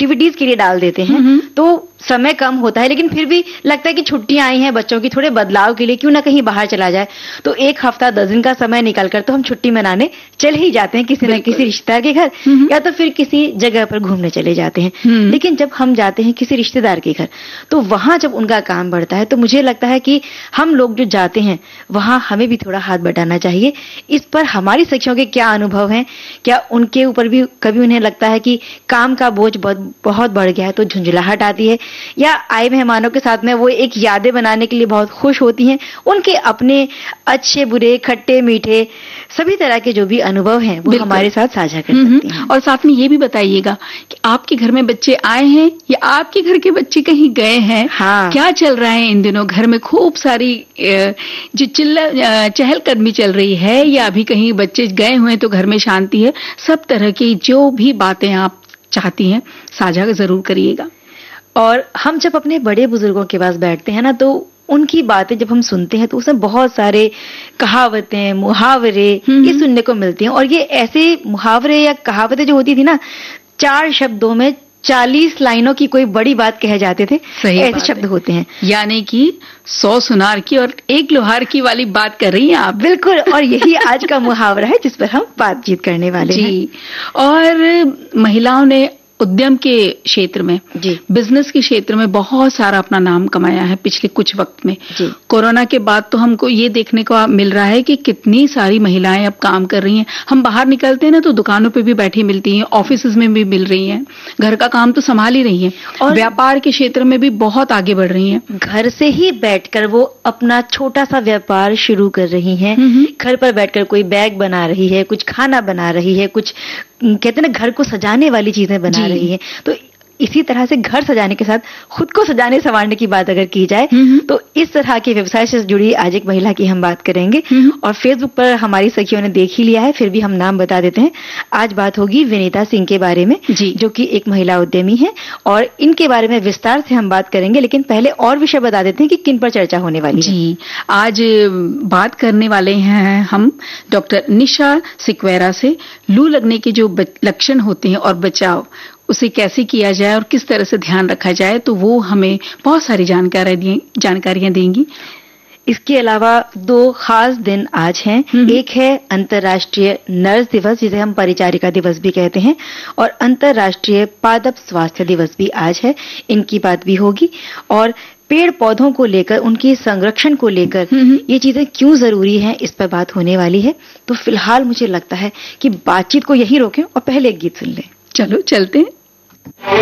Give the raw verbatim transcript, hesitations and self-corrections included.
Activities के लिए डाल देते हैं तो समय कम होता है, लेकिन फिर भी लगता है कि छुट्टियां आई हैं बच्चों की, थोड़े बदलाव के लिए क्यों ना कहीं बाहर चला जाए। तो एक हफ्ता दस दिन का समय निकालकर तो हम छुट्टी मनाने चले ही जाते हैं किसी न किसी रिश्तेदार के घर, या तो फिर किसी जगह पर घूमने चले जाते हैं। लेकिन जब हम जाते हैं किसी रिश्तेदार के घर तो वहां जब उनका काम बढ़ता है तो मुझे लगता है कि हम लोग जो जाते हैं वहां हमें भी थोड़ा हाथ बटाना चाहिए। इस पर हमारी सखियों के क्या अनुभव हैं, क्या उनके ऊपर भी कभी उन्हें लगता है कि काम का बोझ बहुत बहुत बढ़ गया है तो झुंझलाहट आती है, या आए मेहमानों के साथ में वो एक यादें बनाने के लिए बहुत खुश होती हैं, उनके अपने अच्छे बुरे खट्टे मीठे सभी तरह के जो भी अनुभव हैं वो हमारे साथ साझा कर सकती हैं। और साथ में ये भी बताइएगा कि आपके घर में बच्चे आए हैं या आपके घर के बच्चे कहीं गए हैं, हाँ। क्या चल रहा है इन दिनों घर में, खूब सारी जो चिल्ला चहलकदमी चल रही है या अभी कहीं बच्चे गए हुए हैं तो घर में शांति है। सब तरह की जो भी बातें आप चाहती हैं साझा जरूर करिएगा। और हम जब अपने बड़े बुजुर्गों के पास बैठते हैं ना तो उनकी बातें जब हम सुनते हैं तो उसमें बहुत सारे कहावतें मुहावरे ये सुनने को मिलती हैं। और ये ऐसे मुहावरे या कहावतें जो होती थी ना, चार शब्दों में चालीस लाइनों की कोई बड़ी बात कहे जाते थे, ऐसे शब्द होते हैं। यानी कि सौ सुनार की और एक लोहार की वाली बात कर रही हैं आप। बिल्कुल, और यही आज का मुहावरा है जिस पर हम बातचीत करने वाले हैं। जी, और महिलाओं ने उद्यम के क्षेत्र में, बिजनेस के क्षेत्र में बहुत सारा अपना नाम कमाया है पिछले कुछ वक्त में। कोरोना के बाद तो हमको ये देखने को मिल रहा है कि कितनी सारी महिलाएं अब काम कर रही हैं। हम बाहर निकलते हैं ना तो दुकानों पे भी बैठी मिलती हैं, ऑफिस में भी मिल रही हैं, घर का काम तो संभाल ही रही हैं और व्यापार के क्षेत्र में भी बहुत आगे बढ़ रही हैं। घर से ही बैठकर वो अपना छोटा सा व्यापार शुरू कर रही हैं। घर पर बैठकर कोई बैग बना रही है, कुछ खाना बना रही है, कुछ कहते हैं ना घर को सजाने वाली चीजें बना रही है। तो इसी तरह से घर सजाने के साथ खुद को सजाने संवारने की बात अगर की जाए तो इस तरह के व्यवसाय से जुड़ी आज एक महिला की हम बात करेंगे। और फेसबुक पर हमारी सखियों ने देख ही लिया है, फिर भी हम नाम बता देते हैं। आज बात होगी विनीता सिंह के बारे में, जो कि एक महिला उद्यमी है और इनके बारे में विस्तार से हम बात करेंगे। लेकिन पहले और विषय बता देते हैं कि किन पर चर्चा होने वाली है। जी, आज बात करने वाले हैं हम डॉक्टर निशा सिक्वेरा से लू लगने के जो लक्षण होते हैं और बचाव उसे कैसे किया जाए और किस तरह से ध्यान रखा जाए, तो वो हमें बहुत सारी जानकारी जानकारियां देंगी। इसके अलावा दो खास दिन आज हैं। एक है अंतर्राष्ट्रीय नर्स दिवस जिसे हम परिचारिका दिवस भी कहते हैं, और अंतर्राष्ट्रीय पादप स्वास्थ्य दिवस भी आज है, इनकी बात भी होगी। और पेड़ पौधों को लेकर, उनके संरक्षण को लेकर ये चीजें क्यों जरूरी हैं, इस पर बात होने वाली है। तो फिलहाल मुझे लगता है कि बातचीत को यही रोकें और पहले एक गीत सुन लें। चलो चलते हैं।